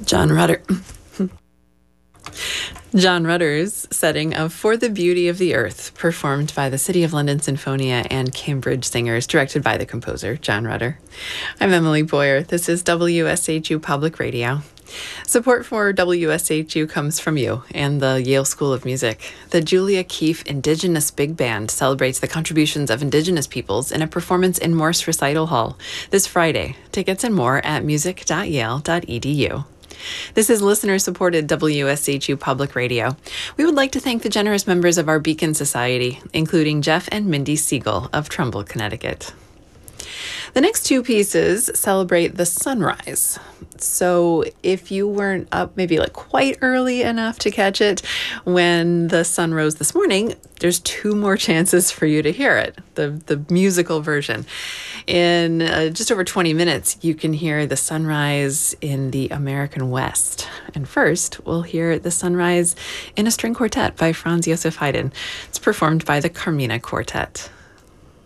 John Rutter. John Rutter's setting of For the Beauty of the Earth, performed by the City of London Sinfonia and Cambridge Singers, directed by the composer, John Rutter. I'm Emily Boyer. This is WSHU Public Radio. Support for WSHU comes from you and the Yale School of Music. The Julia Keefe Indigenous Big Band celebrates the contributions of Indigenous peoples in a performance in Morse Recital Hall this Friday. Tickets and more at music.yale.edu. This is listener-supported WSHU Public Radio. We would like to thank the generous members of our Beacon Society, including Jeff and Mindy Siegel of Trumbull, Connecticut. The next two pieces celebrate the sunrise. So if you weren't up maybe quite early enough to catch it when the sun rose this morning, there's two more chances for you to hear it, the musical version. In just over 20 minutes, you can hear the sunrise in the American West. And first, we'll hear the sunrise in a string quartet by Franz Josef Haydn. It's performed by the Carmina Quartet.